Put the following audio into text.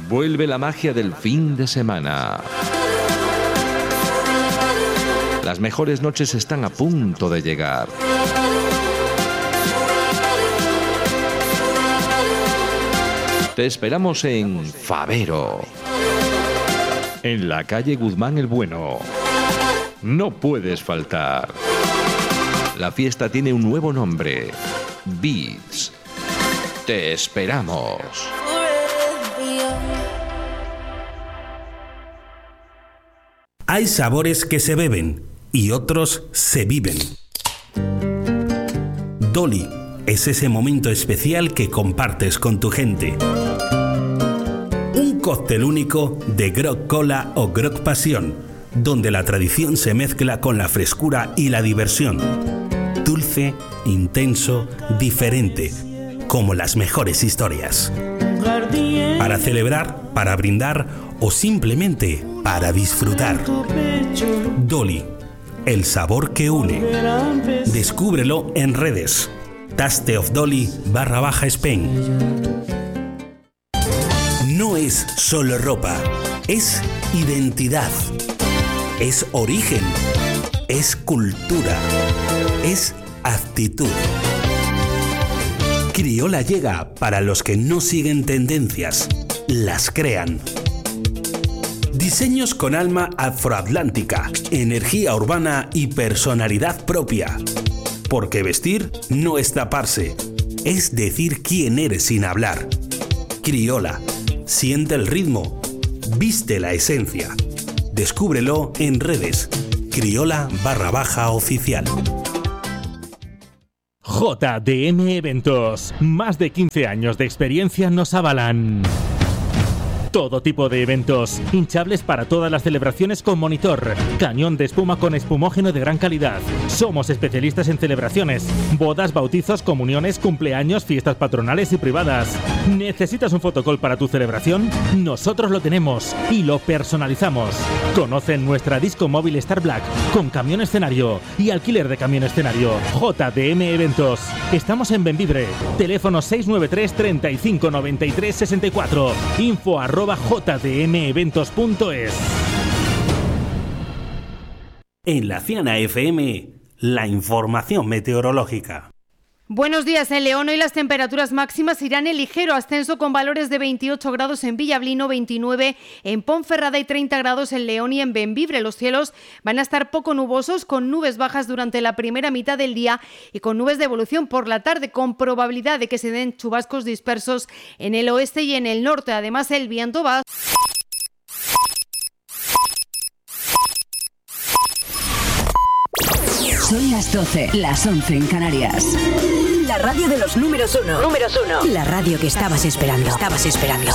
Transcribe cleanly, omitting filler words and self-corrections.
Vuelve la magia del fin de semana. Las mejores noches están a punto de llegar. Te esperamos en Favero, en la calle Guzmán el Bueno. No puedes faltar. La fiesta tiene un nuevo nombre: Beats. Te esperamos. Hay sabores que se beben y otros se viven. Dolly es ese momento especial que compartes con tu gente. Un cóctel único de Grog Cola o Grog Pasión, donde la tradición se mezcla con la frescura y la diversión. Dulce, intenso, diferente, como las mejores historias. Para celebrar, para brindar o simplemente para disfrutar. Dolly, el sabor que une. Descúbrelo en redes. Taste of Dolly _Spain. No es solo ropa, es identidad, es origen, es cultura, es actitud. Criolla llega para los que no siguen tendencias, las crean. Diseños con alma afroatlántica, energía urbana y personalidad propia. Porque vestir no es taparse, es decir quién eres sin hablar. Criolla, siente el ritmo, viste la esencia. Descúbrelo en redes. Criolla _oficial. JDM Eventos. Más de 15 años de experiencia nos avalan. Todo tipo de eventos, hinchables para todas las celebraciones con monitor, cañón de espuma con espumógeno de gran calidad. Somos especialistas en celebraciones, bodas, bautizos, comuniones, cumpleaños, fiestas patronales y privadas. ¿Necesitas un fotocall para tu celebración? Nosotros lo tenemos y lo personalizamos. Conoce nuestra disco móvil Star Black con camión escenario y alquiler de camión escenario. JDM Eventos. Estamos en Bembibre. Teléfono 693 35 93 64. @jdmeventos.es. En la Ciana FM, la información meteorológica. Buenos días. En León hoy las temperaturas máximas irán en ligero ascenso con valores de 28 grados en Villablino, 29 en Ponferrada y 30 grados en León y en Bembibre. Los cielos van a estar poco nubosos con nubes bajas durante la primera mitad del día y con nubes de evolución por la tarde con probabilidad de que se den chubascos dispersos en el oeste y en el norte. Además el viento va... Son las 12, las 11 en Canarias. La radio de los números uno. La radio que estabas esperando.